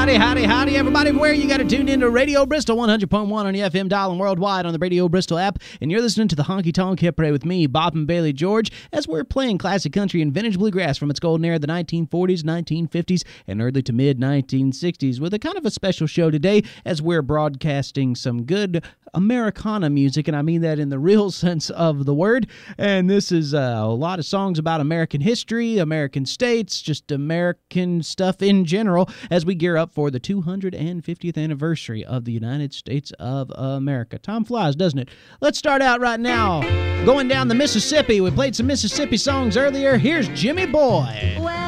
Howdy, everybody. Where you got it tuned into Radio Bristol 100.1 on the FM dial and worldwide on the Radio Bristol app. And you're listening to the Honky Tonk Hit Parade with me, Bob and Bailey George, as we're playing classic country and vintage bluegrass from its golden era of the 1940s, 1950s, and early to mid-1960s with a kind of a special show today as we're broadcasting some good Americana music, and I mean that in the real sense of the word. And this is a lot of songs about American history, American states, just American stuff in general as we gear up for the 250th anniversary of the United States of America. Time flies, doesn't it? Let's start out right now going down the Mississippi. We played some Mississippi songs earlier. Here's Jimmy Boy.